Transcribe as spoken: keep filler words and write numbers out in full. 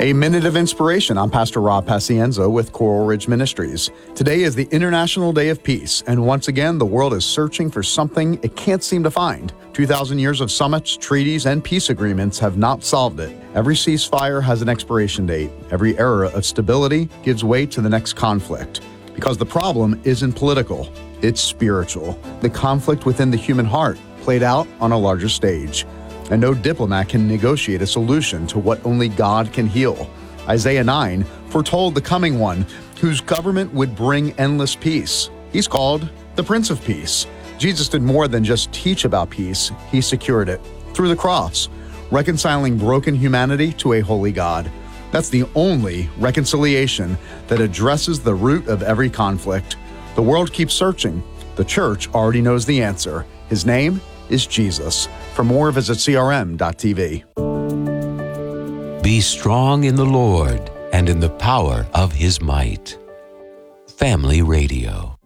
A Minute of Inspiration. I'm Pastor Rob Pacienzo with Coral Ridge Ministries. Today is the International Day of Peace, and once again, the world is searching for something it can't seem to find. two thousand years of summits, treaties, and peace agreements have not solved it. Every ceasefire has an expiration date. Every era of stability gives way to the next conflict. Because the problem isn't political, it's spiritual. The conflict within the human heart, played out on a larger stage. And no diplomat can negotiate a solution to what only God can heal. Isaiah nine foretold the coming one, whose government would bring endless peace. He's called the Prince of Peace. Jesus did more than just teach about peace. He secured it through the cross, reconciling broken humanity to a holy God. That's the only reconciliation that addresses the root of every conflict. The world keeps searching. The church already knows the answer. His name is Jesus. For more, visit C R M dot T V. Be strong in the Lord and in the power of His might. Family Radio.